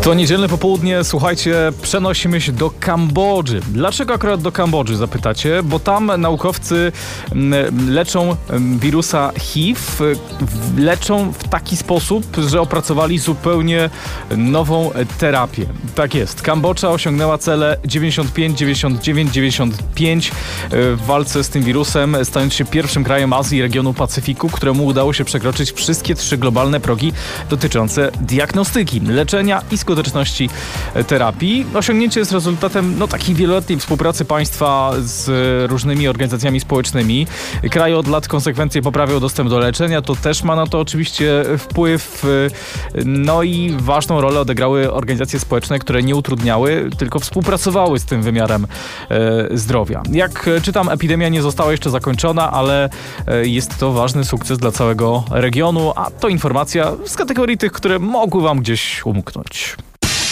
To niedzielne popołudnie, słuchajcie, przenosimy się do Kambodży. Dlaczego akurat do Kambodży, zapytacie? Bo tam naukowcy leczą wirusa HIV, leczą w taki sposób, że opracowali zupełnie nową terapię. Tak jest, Kambodża osiągnęła cele 95, 99, 95 w walce z tym wirusem, stając się pierwszym krajem Azji i regionu Pacyfiku, któremu udało się przekroczyć wszystkie 3 globalne progi dotyczące diagnostyki, leczenia i skuteczności terapii. Osiągnięcie jest rezultatem takiej wieloletniej współpracy państwa z różnymi organizacjami społecznymi. Kraj od lat konsekwentnie poprawiał dostęp do leczenia, to też ma na to oczywiście wpływ. No i ważną rolę odegrały organizacje społeczne, które nie utrudniały, tylko współpracowały z tym wymiarem zdrowia. Jak czytam, epidemia nie została jeszcze zakończona, ale jest to ważny sukces dla całego regionu, a to informacja z kategorii tych, które mogły wam gdzieś umknąć.